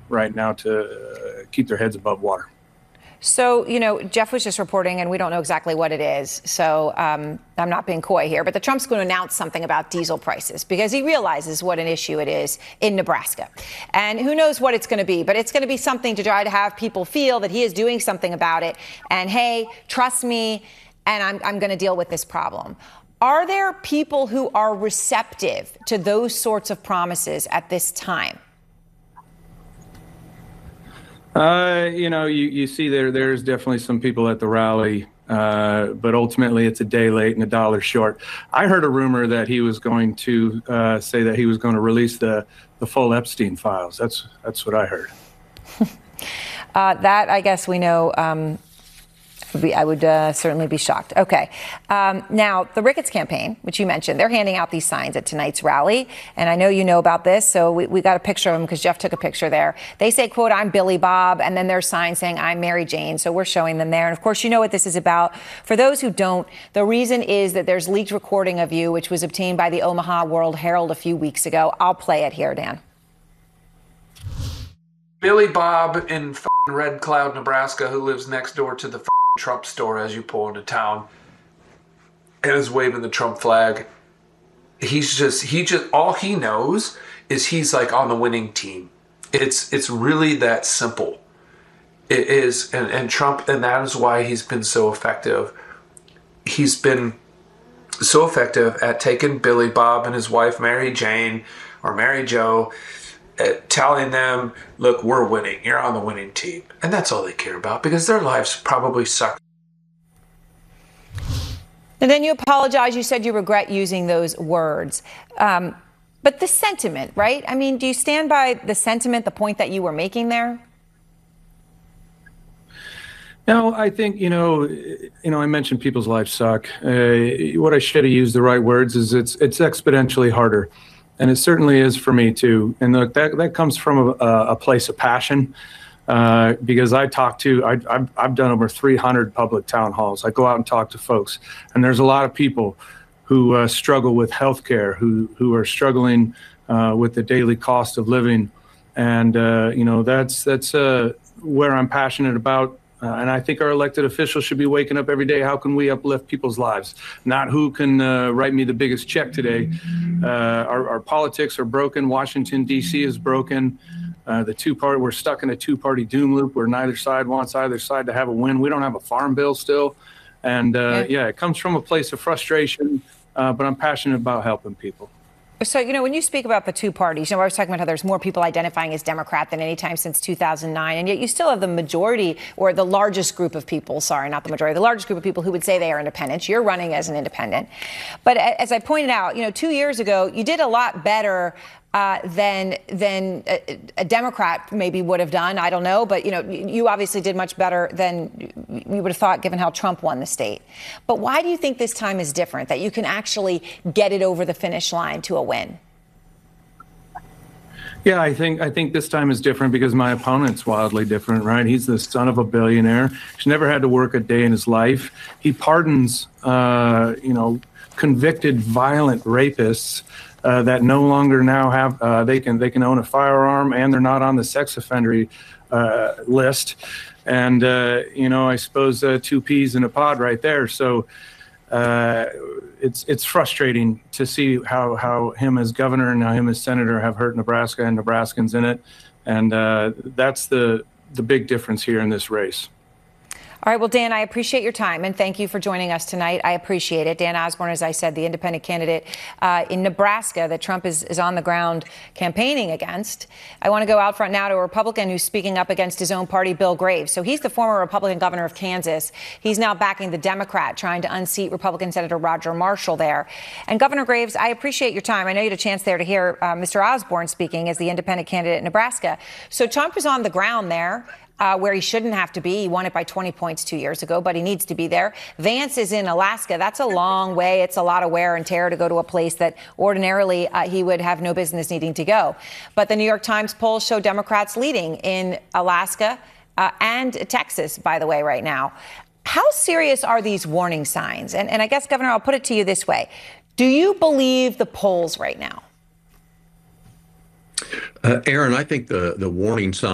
right now to keep their heads above water. So, Jeff was just reporting, and we don't know exactly what it is. So I'm not being coy here, but the Trump's going to announce something about diesel prices because he realizes what an issue it is in Nebraska. And who knows what it's going to be, but it's going to be something to try to have people feel that he is doing something about it. And hey, trust me, and I'm going to deal with this problem. Are there people who are receptive to those sorts of promises at this time? You see there's definitely some people at the rally, but ultimately it's a day late and a dollar short. I heard a rumor that he was going to say that he was going to release the full Epstein files. That's what I heard. That, I guess we know, I would certainly be shocked. Okay. Now, the Ricketts campaign, which you mentioned, they're handing out these signs at tonight's rally. And I know you know about this, so we got a picture of them because Jeff took a picture there. They say, quote, "I'm Billy Bob," and then there's signs saying, "I'm Mary Jane." So we're showing them there. And, of course, you know what this is about. For those who don't, the reason is that there's leaked recording of you, which was obtained by the Omaha World Herald a few weeks ago. I'll play it here, Dan. Billy Bob in Red Cloud, Nebraska, who lives next door to the Trump store as you pull into town and is waving the Trump flag. He just all he knows is he's like on the winning team. It's really that simple. It is, and Trump, and that is why he's been so effective. He's been so effective at taking Billy Bob and his wife Mary Jane or Mary Jo, telling them, look, we're winning. You're on the winning team. And that's all they care about because their lives probably suck. And then you apologize. You said you regret using those words. But the sentiment, right? I mean, do you stand by the sentiment, the point that you were making there? No, I think, I mentioned people's lives suck. What I should have used the right words is it's exponentially harder. And it certainly is for me, too. And look, that comes from a place of passion because I've done over 300 public town halls. I go out and talk to folks. And there's a lot of people who struggle with health care, who are struggling with the daily cost of living. And, that's where I'm passionate about. And I think our elected officials should be waking up every day. How can we uplift people's lives? Not who can write me the biggest check today. Our politics are broken. Washington, D.C. is broken. We're stuck in a two-party doom loop where neither side wants either side to have a win. We don't have a farm bill still. And it comes from a place of frustration, but I'm passionate about helping people. So, when you speak about the two parties, I was talking about how there's more people identifying as Democrat than any time since 2009. And yet you still have the majority or the largest group of people, not the majority, the largest group of people who would say they are independent. You're running as an independent. But as I pointed out, 2 years ago, you did a lot better than a Democrat maybe would have done. I don't know. But, you obviously did much better than we would have thought given how Trump won the state. But why do you think this time is different, that you can actually get it over the finish line to a win? Yeah, I think this time is different because my opponent's wildly different, right? He's the son of a billionaire. He's never had to work a day in his life. He pardons, convicted violent rapists that no longer now have they can own a firearm and they're not on the sex offender list. And I suppose two peas in a pod right there. So it's frustrating to see how him as governor and now him as senator have hurt Nebraska and Nebraskans in it. And that's the big difference here in this race. All right. Well, Dan, I appreciate your time and thank you for joining us tonight. I appreciate it. Dan Osborne, as I said, the independent candidate in Nebraska that Trump is on the ground campaigning against. I want to go out front now to a Republican who's speaking up against his own party, Bill Graves. So he's the former Republican governor of Kansas. He's now backing the Democrat trying to unseat Republican Senator Roger Marshall there. And Governor Graves, I appreciate your time. I know you had a chance there to hear Mr. Osborne speaking as the independent candidate in Nebraska. So Trump is on the ground there. Where he shouldn't have to be. He won it by 20 points 2 years ago, but he needs to be there. Vance is in Alaska. That's a long way. It's a lot of wear and tear to go to a place that ordinarily he would have no business needing to go. But the New York Times polls show Democrats leading in Alaska and Texas, by the way, right now. How serious are these warning signs? And I guess, Governor, I'll put it to you this way. Do you believe the polls right now? Aaron, I think the warning signs